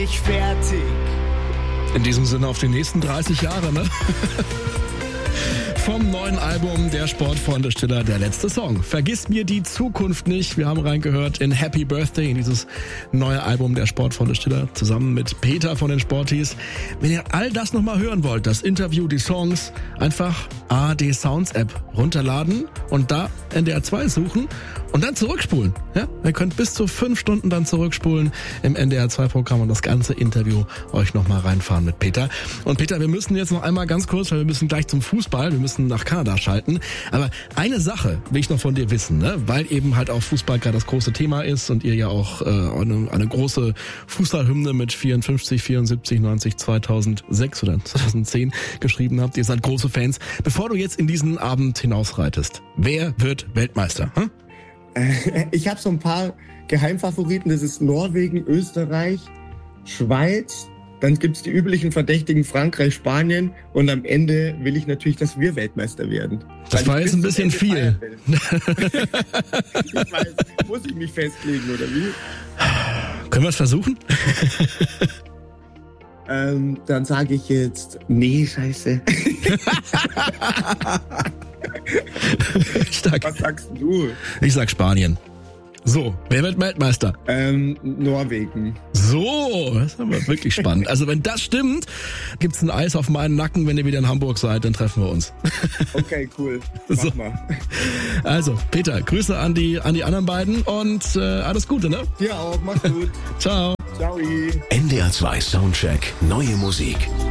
Ich fertig. In diesem Sinne auf die nächsten 30 Jahre, ne? Vom neuen Album der Sportfreunde Stiller, der letzte Song. Vergiss mir die Zukunft nicht. Wir haben reingehört in Happy Birthday, in dieses neue Album der Sportfreunde Stiller, zusammen mit Peter von den Sporties. Wenn ihr all das nochmal hören wollt, das Interview, die Songs, einfach ARD Sounds App runterladen und da NDR 2 suchen und dann zurückspulen. Ja? Ihr könnt bis zu 5 Stunden dann zurückspulen im NDR 2 Programm und das ganze Interview euch nochmal reinfahren mit Peter. Und Peter, wir müssen jetzt noch einmal ganz kurz, weil wir müssen gleich zum Fußball, wir müssen nach Kanada schalten. Aber eine Sache will ich noch von dir wissen, ne? Weil eben halt auch Fußball gerade das große Thema ist und ihr ja auch eine große Fußballhymne mit 54, 74, 90, 2006 oder 2010 geschrieben habt. Ihr seid große Fans. Bevor du jetzt in diesen Abend hinausreitest, wer wird Weltmeister? Hm? Ich habe so ein paar Geheimfavoriten. Das ist Norwegen, Österreich, Schweiz. Dann gibt's die üblichen Verdächtigen Frankreich, Spanien und am Ende will ich natürlich, dass wir Weltmeister werden. Das war jetzt ein bisschen viel. Ich weiß, muss ich mich festlegen oder wie? Können wir es versuchen? Dann sage ich jetzt, nee, scheiße. Stark. Was sagst du? Ich sag Spanien. So, wer wird Weltmeister? Norwegen. So, das ist aber wirklich spannend. Also wenn das stimmt, gibt's ein Eis auf meinen Nacken, wenn ihr wieder in Hamburg seid, dann treffen wir uns. Okay, cool. Mach mal. Also, Peter, Grüße an die anderen beiden und alles Gute, ne? Dir auch, mach's gut. Ciao. Ciao. NDR 2 Soundcheck, neue Musik.